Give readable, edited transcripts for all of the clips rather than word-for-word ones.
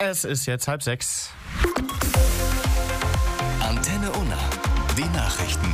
Es ist jetzt 5:30. Antenne Unna. Die Nachrichten.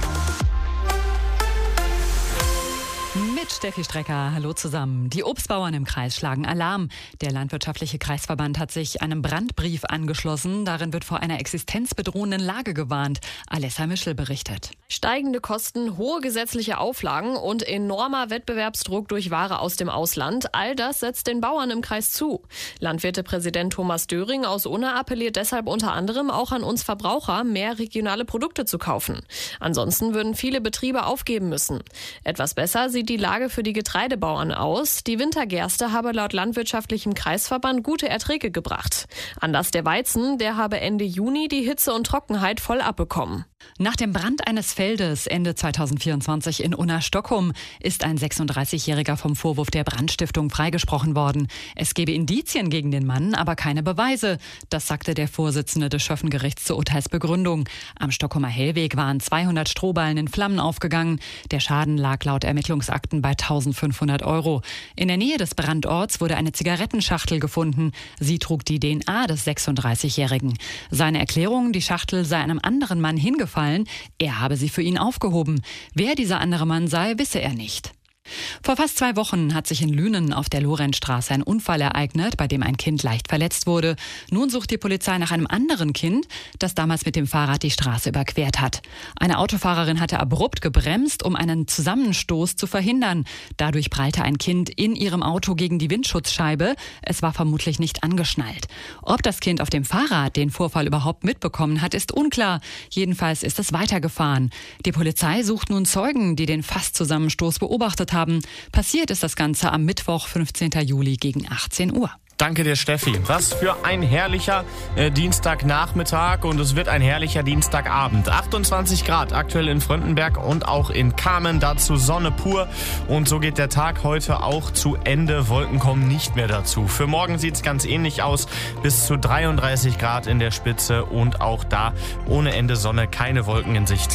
Mit Steffi Strecker, hallo zusammen. Die Obstbauern im Kreis schlagen Alarm. Der landwirtschaftliche Kreisverband hat sich einem Brandbrief angeschlossen. Darin wird vor einer existenzbedrohenden Lage gewarnt. Alessa Mischel berichtet. Steigende Kosten, hohe gesetzliche Auflagen und enormer Wettbewerbsdruck durch Ware aus dem Ausland. All das setzt den Bauern im Kreis zu. Landwirtepräsident Thomas Döring aus Unna appelliert deshalb unter anderem auch an uns Verbraucher, mehr regionale Produkte zu kaufen. Ansonsten würden viele Betriebe aufgeben müssen. Etwas besser sieht die Lage für die Getreidebauern aus. Die Wintergerste habe laut landwirtschaftlichem Kreisverband gute Erträge gebracht. Anders der Weizen, der habe Ende Juni die Hitze und Trockenheit voll abbekommen. Nach dem Brand eines Feldes Ende 2024 in Unna-Stockholm ist ein 36-Jähriger vom Vorwurf der Brandstiftung freigesprochen worden. Es gebe Indizien gegen den Mann, aber keine Beweise. Das sagte der Vorsitzende des Schöffengerichts zur Urteilsbegründung. Am Stockholmer Hellweg waren 200 Strohballen in Flammen aufgegangen. Der Schaden lag laut Ermittlungsakten bei 1.500 €. In der Nähe des Brandorts wurde eine Zigarettenschachtel gefunden. Sie trug die DNA des 36-Jährigen. Seine Erklärung, die Schachtel sei einem anderen Mann hingefallen. Er habe sie für ihn aufgehoben. Wer dieser andere Mann sei, wisse er nicht. Vor fast 2 Wochen hat sich in Lünen auf der Lorenzstraße ein Unfall ereignet, bei dem ein Kind leicht verletzt wurde. Nun sucht die Polizei nach einem anderen Kind, das damals mit dem Fahrrad die Straße überquert hat. Eine Autofahrerin hatte abrupt gebremst, um einen Zusammenstoß zu verhindern. Dadurch prallte ein Kind in ihrem Auto gegen die Windschutzscheibe. Es war vermutlich nicht angeschnallt. Ob das Kind auf dem Fahrrad den Vorfall überhaupt mitbekommen hat, ist unklar. Jedenfalls ist es weitergefahren. Die Polizei sucht nun Zeugen, die den Fast-Zusammenstoß beobachtet haben. Passiert ist das Ganze am Mittwoch, 15. Juli gegen 18 Uhr. Danke dir, Steffi. Was für ein herrlicher Dienstagnachmittag und es wird ein herrlicher Dienstagabend. 28 Grad aktuell in Fröndenberg und auch in Kamen, dazu Sonne pur. Und so geht der Tag heute auch zu Ende. Wolken kommen nicht mehr dazu. Für morgen sieht es ganz ähnlich aus. Bis zu 33 Grad in der Spitze und auch da ohne Ende Sonne, keine Wolken in Sicht.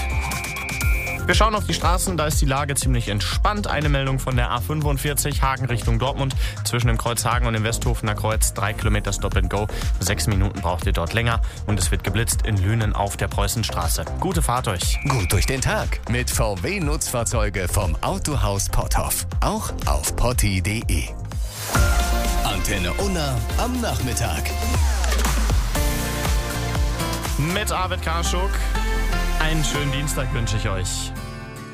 Wir schauen auf die Straßen, da ist die Lage ziemlich entspannt. Eine Meldung von der A45 Hagen Richtung Dortmund. Zwischen dem Kreuz Hagen und dem Westhofener Kreuz 3 Kilometer Stop and Go. 6 Minuten braucht ihr dort länger und es wird geblitzt in Lünen auf der Preußenstraße. Gute Fahrt euch. Gut durch den Tag mit VW-Nutzfahrzeuge vom Autohaus Potthoff. Auch auf potti.de. Antenne Unna am Nachmittag. Mit Arvid Karschuk. Einen schönen Dienstag wünsche ich euch.